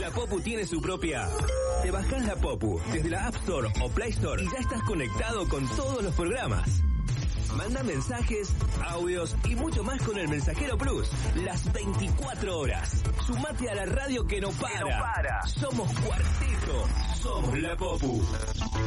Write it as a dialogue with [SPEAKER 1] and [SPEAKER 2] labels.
[SPEAKER 1] La Popu tiene su propia app. Te bajás La Popu desde la App Store o Play Store y ya estás conectado con todos los programas. Manda mensajes, audios y mucho más con el Mensajero Plus. Las 24 horas. Sumate a la radio que no para. Somos Cuarteto. Somos La Popu.